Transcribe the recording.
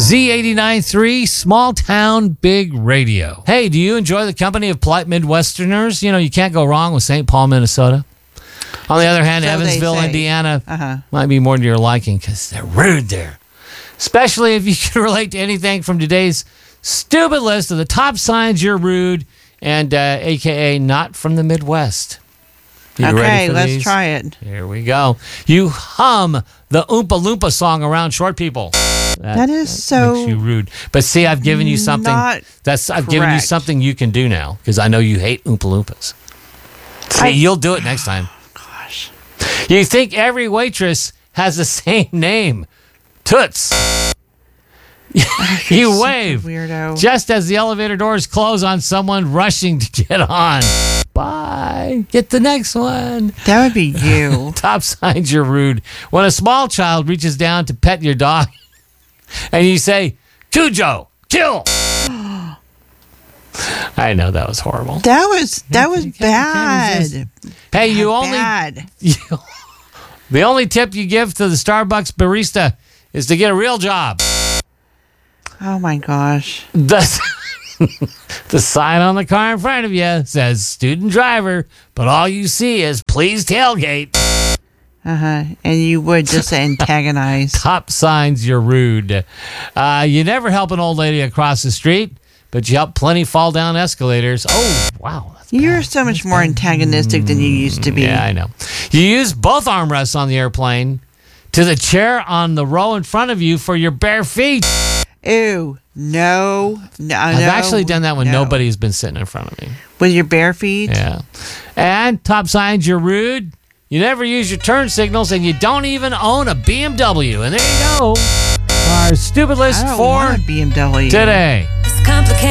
Z89.3, small town, big radio. Hey, do you enjoy the company of polite Midwesterners? You know, you can't go wrong with St. Paul, Minnesota. On the other hand, So Evansville, Indiana Uh-huh. might be more to your liking because they're rude there. Especially if you can relate to anything from today's stupid list of the top signs you're rude and AKA not from the Midwest. You ready Okay, for let's these? try it. Here we go. You hum the Oompa Loompa song around short people. That is so makes you rude. But see, I've given you something. not I've given you correct. something you can do now because I know you hate Oompa Loompas. See, you'll do it next time. Gosh. You think every waitress has the same name? Toots. You Such a wave weirdo. just as the elevator doors close on someone rushing to get on. Bye. Get the next one. That would be you. Top signs you're rude. When a small child reaches down to pet your dog and you say, Cujo, kill. I know that was horrible. That was You can't bad. resist. Hey, you only Bad. the only tip you give to the Starbucks barista is to get a real job. Oh my gosh. The sign on the car in front of you says student driver, but all you see is please tailgate. Uh-huh. And you would just antagonize. Top signs you're rude. You never help an old lady across the street, but you help plenty fall down escalators. Oh, wow. That's You're bad. so much more antagonistic than you used to be. Yeah, I know. You use both armrests on the airplane to the chair on the row in front of you for your bare feet. Ew. No. I've actually done that when nobody's been sitting in front of me. With your bare feet? Yeah. And top signs you're rude. You never use your turn signals and you don't even own a BMW. And there you go. Our stupid list I don't for want a BMW. today. It's complicated.